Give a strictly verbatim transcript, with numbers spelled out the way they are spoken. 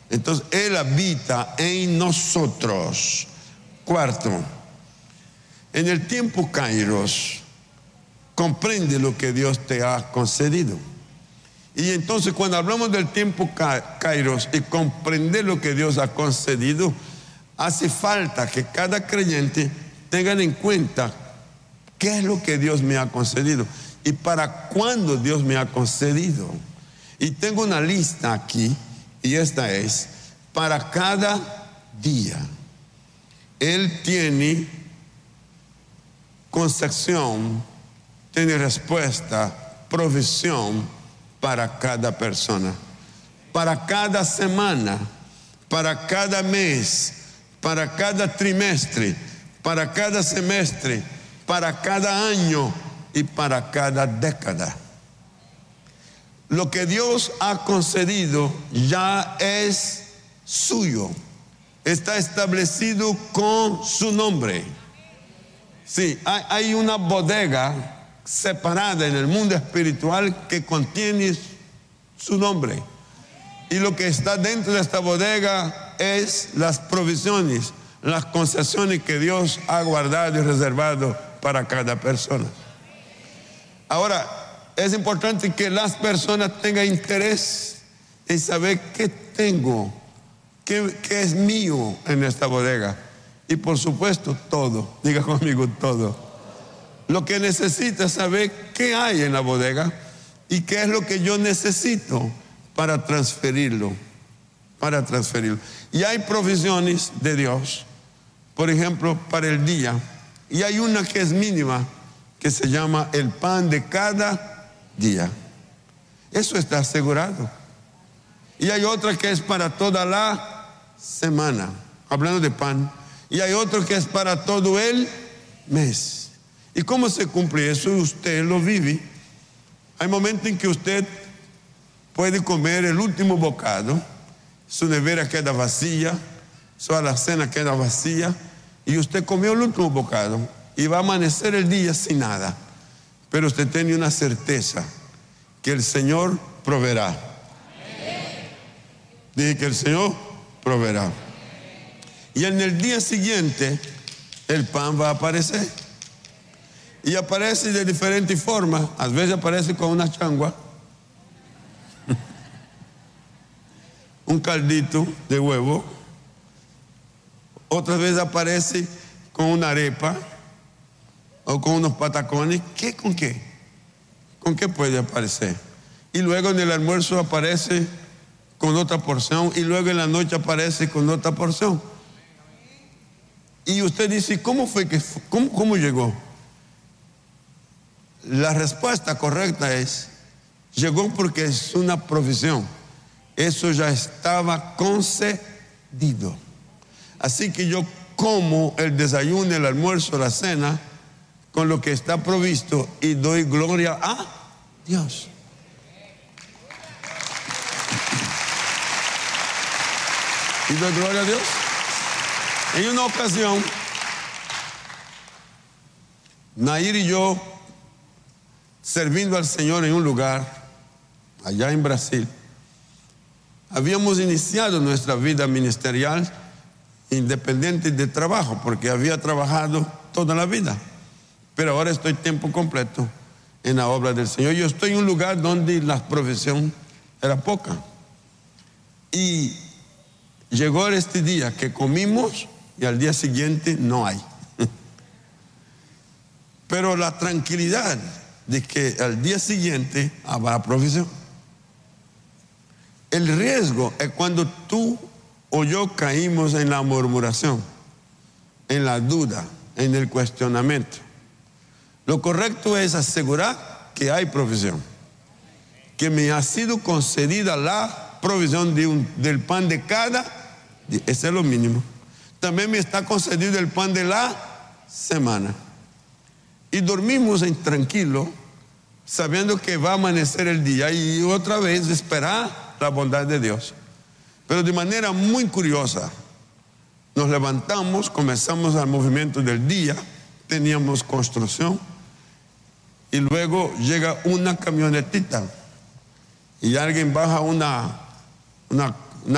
Entonces, Él habita en nosotros. Cuarto, en el tiempo Kairos, comprende lo que Dios te ha concedido. Y entonces, cuando hablamos del tiempo Kairos y comprender lo que Dios ha concedido, hace falta que cada creyente tenga en cuenta qué es lo que Dios me ha concedido y para cuándo Dios me ha concedido. Y tengo una lista aquí, y esta es para cada día. Él tiene concepción, tiene respuesta, provisión para cada persona, para cada semana, para cada mes, para cada trimestre, para cada semestre, para cada año y para cada década. Lo que Dios ha concedido ya es suyo, está establecido con su nombre. Sí, hay, hay una bodega separada en el mundo espiritual que contiene su nombre. Y lo que está dentro de esta bodega es las provisiones, las concesiones que Dios ha guardado y reservado para cada persona. Ahora, es importante que las personas tengan interés en saber qué tengo, qué, qué es mío en esta bodega. Y por supuesto, todo. Diga conmigo, todo. Lo que necesita es saber qué hay en la bodega y qué es lo que yo necesito para transferirlo, para transferirlo. Y hay provisiones de Dios, por ejemplo, para el día. Y hay una que es mínima, que se llama el pan de cada día. Eso está asegurado. Y hay otra que es para toda la semana, hablando de pan. Y hay otro que es para todo el mes. ¿Y cómo se cumple eso? Usted lo vive. Hay momentos en que usted puede comer el último bocado, su nevera queda vacía, su alacena queda vacía, y usted comió el último bocado y va a amanecer el día sin nada. Pero usted tiene una certeza que el Señor proveerá. Dije que el Señor proveerá. Y en el día siguiente el pan va a aparecer. Y aparece de diferentes formas. A veces aparece con una changua, un caldito de huevo. Otras veces aparece con una arepa o con unos patacones. ¿Qué con qué? ¿Con qué puede aparecer? Y luego en el almuerzo aparece con otra porción y luego en la noche aparece con otra porción. Y usted dice, ¿cómo fue que cómo, cómo llegó? La respuesta correcta es, llegó porque es una provisión. Eso ya estaba concedido. Así que yo como el desayuno, el almuerzo, la cena, con lo que está provisto y doy gloria a Dios. Y doy gloria a Dios. En una ocasión, Nair y yo, servindo al Señor en un lugar, allá en Brasil, habíamos iniciado nuestra vida ministerial independiente de trabajo, porque había trabajado toda la vida. Pero ahora estoy tiempo completo en la obra del Señor. Yo estoy en un lugar donde la provisión era poca. Y llegó este día que comimos y al día siguiente no hay. Pero la tranquilidad de que al día siguiente habrá provisión. El riesgo es cuando tú o yo caímos en la murmuración, en la duda, en el cuestionamiento. Lo correcto es asegurar que hay provisión, que me ha sido concedida la provisión de un, del pan de cada día. Ese es lo mínimo. También me está concedido el pan de la semana. Y dormimos en tranquilo, sabiendo que va a amanecer el día y otra vez esperar la bondad de Dios. Pero de manera muy curiosa, nos levantamos, comenzamos al movimiento del día, teníamos construcción y luego llega una camionetita y alguien baja una, una